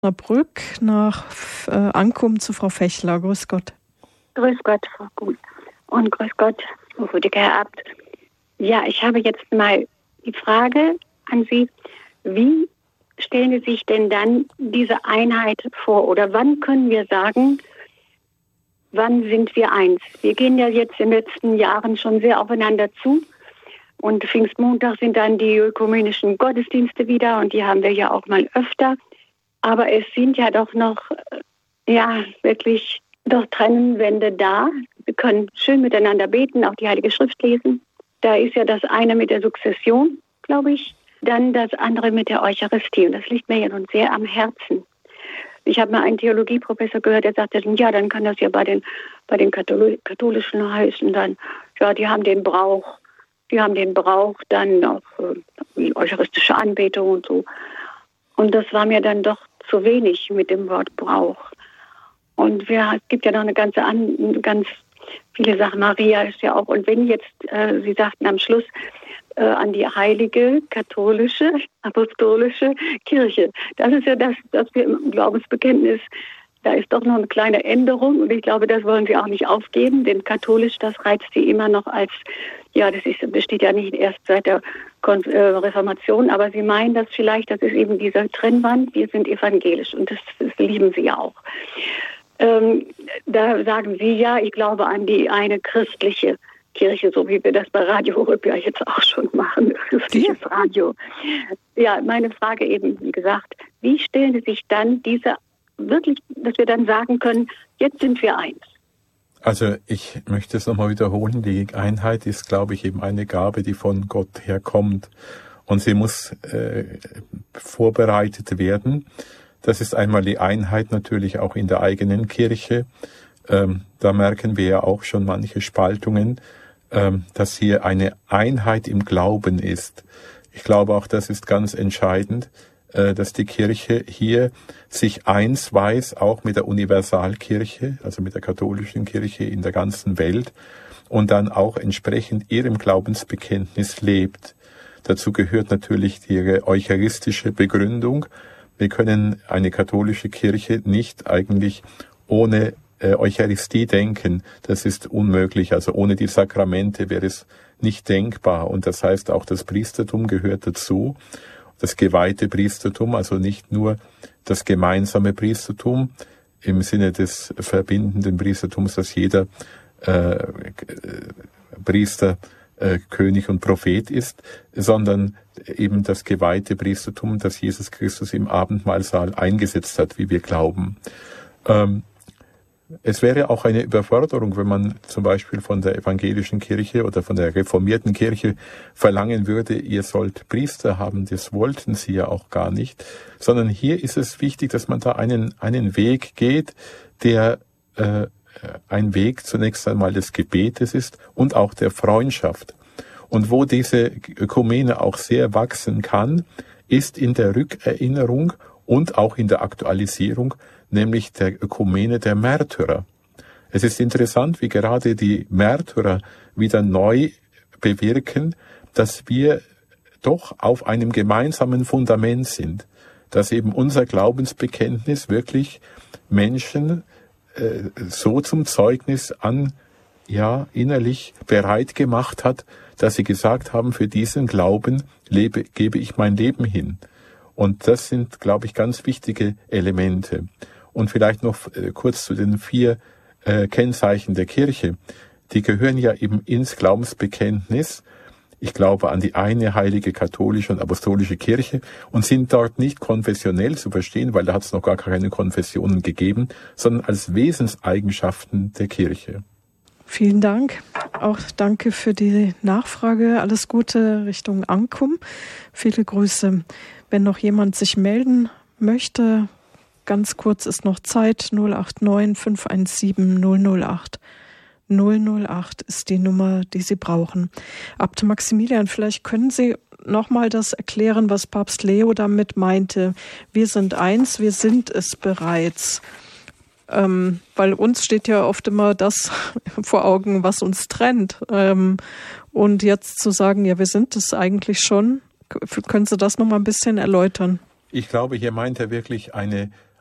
Brück nach Ankum zu Frau Fechler. Grüß Gott. Grüß Gott, Frau Kuhn. Und grüß Gott, würdiger Herr Abt. Ja, ich habe jetzt mal die Frage an Sie, wie stellen Sie sich denn dann diese Einheit vor? Oder wann können wir sagen, wann sind wir eins? Wir gehen ja jetzt in den letzten Jahren schon sehr aufeinander zu. Und Pfingstmontag sind dann die ökumenischen Gottesdienste wieder und die haben wir ja auch mal öfter. Aber es sind ja doch noch, wirklich doch Trennwände da. Wir können schön miteinander beten, auch die Heilige Schrift lesen. Da ist ja das eine mit der Sukzession, glaube ich, dann das andere mit der Eucharistie. Und das liegt mir ja nun sehr am Herzen. Ich habe mal einen Theologieprofessor gehört, der sagte, ja, dann kann das ja bei den katholischen heißen, dann, ja, die haben den Brauch dann auch die eucharistische Anbetung und so. Und das war mir dann doch zu wenig mit dem Wort Brauch. Und es gibt ja noch ganz viele Sachen. Maria ist ja auch, und wenn jetzt, Sie sagten am Schluss, an die heilige, katholische, apostolische Kirche. Das ist ja das, was wir im Glaubensbekenntnis, da ist doch noch eine kleine Änderung und ich glaube, das wollen Sie auch nicht aufgeben, denn katholisch, das reizt Sie immer noch als, ja, besteht ja nicht erst seit der Reformation, aber Sie meinen das vielleicht, das ist eben dieser Trennwand, wir sind evangelisch und das lieben Sie ja auch. Da sagen Sie ja, ich glaube an die eine christliche Kirche, so wie wir das bei Radio Horeb ja jetzt auch schon machen, christliches Radio. Ja, meine Frage eben, wie gesagt, wie stellen Sie sich dann diese wirklich, dass wir dann sagen können, jetzt sind wir eins? Also ich möchte es nochmal wiederholen, die Einheit ist, glaube ich, eben eine Gabe, die von Gott herkommt und sie muss vorbereitet werden. Das ist einmal die Einheit natürlich auch in der eigenen Kirche. Da merken wir ja auch schon manche Spaltungen, dass hier eine Einheit im Glauben ist. Ich glaube auch, das ist ganz entscheidend, dass die Kirche hier sich eins weiß, auch mit der Universalkirche, also mit der katholischen Kirche in der ganzen Welt und dann auch entsprechend ihrem Glaubensbekenntnis lebt. Dazu gehört natürlich die eucharistische Begründung. Wir können eine katholische Kirche nicht eigentlich ohne Eucharistie denken. Das ist unmöglich. Also ohne die Sakramente wäre es nicht denkbar. Und das heißt, auch das Priestertum gehört dazu. Das geweihte Priestertum, also nicht nur das gemeinsame Priestertum im Sinne des verbindenden Priestertums, dass jeder Priester König und Prophet ist, sondern eben das geweihte Priestertum, das Jesus Christus im Abendmahlsaal eingesetzt hat, wie wir glauben. Es wäre auch eine Überforderung, wenn man zum Beispiel von der evangelischen Kirche oder von der reformierten Kirche verlangen würde, ihr sollt Priester haben. Das wollten sie ja auch gar nicht. Sondern hier ist es wichtig, dass man da einen Weg geht, der ein Weg zunächst einmal des Gebetes ist und auch der Freundschaft. Und wo diese Ökumene auch sehr wachsen kann, ist in der Rückerinnerung und auch in der Aktualisierung, nämlich der Ökumene der Märtyrer. Es ist interessant, wie gerade die Märtyrer wieder neu bewirken, dass wir doch auf einem gemeinsamen Fundament sind, dass eben unser Glaubensbekenntnis wirklich Menschen so zum Zeugnis innerlich bereit gemacht hat, dass sie gesagt haben, für diesen Glauben gebe ich mein Leben hin. Und das sind, glaube ich, ganz wichtige Elemente. Und vielleicht noch kurz zu den 4 Kennzeichen der Kirche. Die gehören ja eben ins Glaubensbekenntnis. Ich glaube an die eine heilige katholische und apostolische Kirche und sind dort nicht konfessionell zu verstehen, weil da hat es noch gar keine Konfessionen gegeben, sondern als Wesenseigenschaften der Kirche. Vielen Dank. Auch danke für die Nachfrage. Alles Gute Richtung Ankum. Viele Grüße. Wenn noch jemand sich melden möchte, ganz kurz ist noch Zeit. 089 517 008. 008 ist die Nummer, die Sie brauchen. Abt Maximilian, vielleicht können Sie nochmal das erklären, was Papst Leo damit meinte. Wir sind eins, wir sind es bereits. Weil uns steht ja oft immer das vor Augen, was uns trennt. Und jetzt zu sagen, ja, wir sind es eigentlich schon. Können Sie das nochmal ein bisschen erläutern? Ich glaube, hier meint er wirklich eine